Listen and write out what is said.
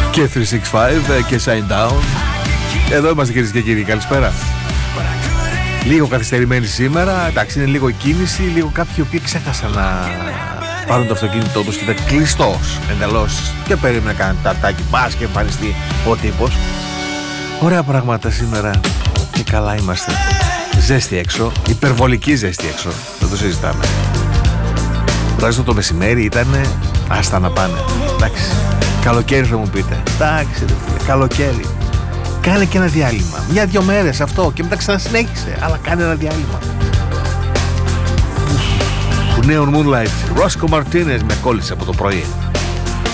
και 365 και Shine Down. Εδώ είμαστε κυρίες και κύριοι, καλησπέρα. Λίγο καθυστερημένη σήμερα, εντάξει, είναι λίγο κίνηση, λίγο κάποιοι οποίοι ξέχασαν να πάρουν το αυτοκίνητό τους και ήταν κλειστός εντελώς και περίμενε κανένα ταρτάκι, μπας και εμφανιστεί ο τύπος. Ωραία πράγματα σήμερα και καλά είμαστε. Ζέστη έξω, υπερβολική ζέστη έξω, δεν το συζητάμε. Τουλάχιστον το μεσημέρι ήτανε άστα να πάνε. Εντάξει, καλοκαίρι θα μου πείτε. Εντάξει, καλοκαίρι. Κάνε και ένα διάλειμμα. Μια-δυο μέρες αυτό και μετά ξανασυνέχισε. Αλλά κάνε ένα διάλειμμα. Neon Moonlight, Roscoe Martinez με κόλλησε από το πρωί.